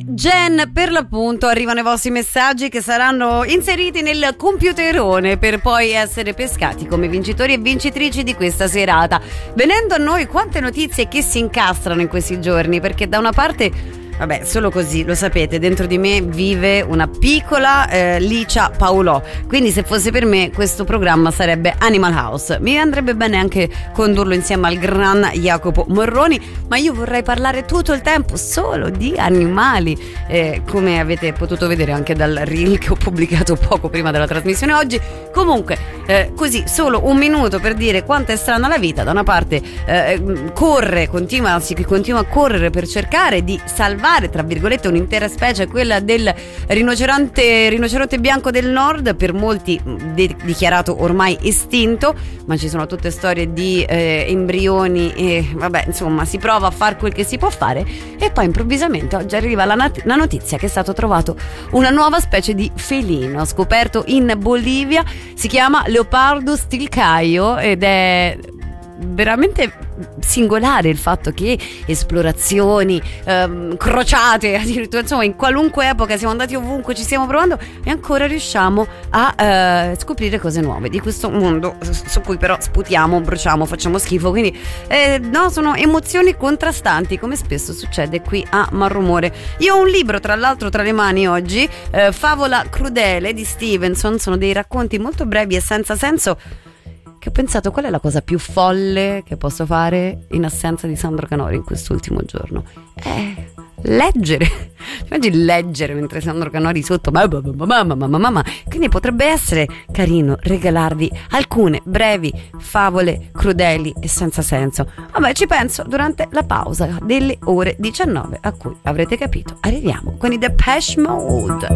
Gen, per l'appunto, arrivano i vostri messaggi che saranno inseriti nel computerone per poi essere pescati come vincitori e vincitrici di questa serata. Venendo a noi, quante notizie che si incastrano in questi giorni, perché da una parte... Vabbè, solo così, lo sapete, dentro di me vive una piccola Licia Paolò, quindi se fosse per me questo programma sarebbe Animal House. Mi andrebbe bene anche condurlo insieme al gran Jacopo Morroni, ma io vorrei parlare tutto il tempo solo di animali, come avete potuto vedere anche dal reel che ho pubblicato poco prima della trasmissione oggi. Comunque, così, solo un minuto per dire quanto è strana la vita. Da una parte continua a correre per cercare di salvare, tra virgolette, un'intera specie, quella del rinoceronte bianco del nord, per molti dichiarato ormai estinto, ma ci sono tutte storie di embrioni e vabbè, insomma, si prova a fare quel che si può fare. E poi improvvisamente oggi arriva la notizia che è stato trovato una nuova specie di felino scoperto in Bolivia. Si chiama Leopardus tilcaio ed è veramente singolare il fatto che esplorazioni, crociate, addirittura, insomma, in qualunque epoca siamo andati ovunque, ci stiamo provando e ancora riusciamo a scoprire cose nuove di questo mondo su cui però sputiamo, bruciamo, facciamo schifo. Quindi no, sono emozioni contrastanti, come spesso succede qui a Malrumore. Io ho un libro tra l'altro tra le mani oggi, Favola crudele di Stevenson. Sono dei racconti molto brevi e senza senso, che ho pensato, qual è la cosa più folle che posso fare in assenza di Sandro Canori in quest'ultimo giorno? Leggere. Immagini leggere mentre Sandro Canori sotto mamma. Quindi potrebbe essere carino regalarvi alcune brevi favole crudeli e senza senso. Vabbè, ci penso durante la pausa delle ore 19, a cui avrete capito arriviamo con i Depeche Mode.